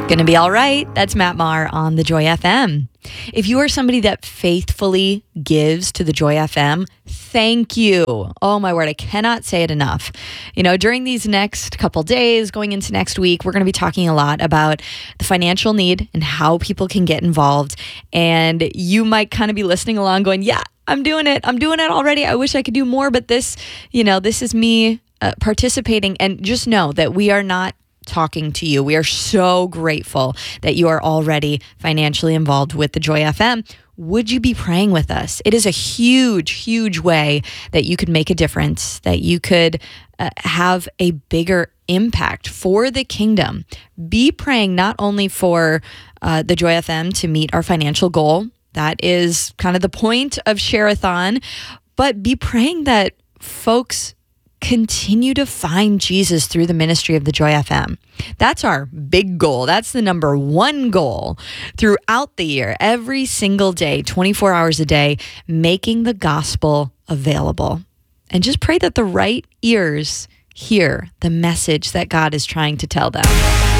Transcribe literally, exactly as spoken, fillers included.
Gonna be all right. That's Matt Maher on the Joy F M. If you are somebody that faithfully gives to the Joy F M, thank you. Oh my word, I cannot say it enough. You know, during these next couple days, going into next week, we're going to be talking a lot about the financial need and how people can get involved. And you might kind of be listening along going, yeah, I'm doing it. I'm doing it already. I wish I could do more, but this, you know, this is me uh, participating. And just know that we are not talking to you. We are so grateful that you are already financially involved with the Joy F M. Would you be praying with us? It is a huge, huge way that you could make a difference, that you could uh, have a bigger impact for the kingdom. Be praying not only for uh, the Joy F M to meet our financial goal. That is kind of the point of Share-a-thon, but be praying that folks continue to find Jesus through the ministry of the Joy F M. That's our big goal. That's the number one goal throughout the year, every single day, twenty-four hours a day, making the gospel available. And just pray that the right ears hear the message that God is trying to tell them.